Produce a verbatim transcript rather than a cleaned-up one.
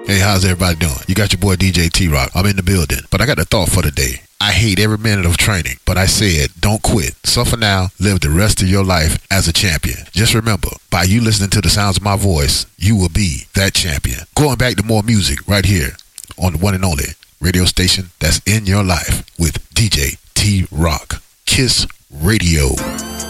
Hey, how's everybody doing? You got your boy D J T-Rock. I'm in the building. But I got a thought for the day. I hate every minute of training, but I said, don't quit. Suffer now, live the rest of your life as a champion. Just remember, by you listening to the sounds of my voice, you will be that champion. Going back to more music right here on the one and only radio station that's in your life with D J T-Rock. Kiss Radio.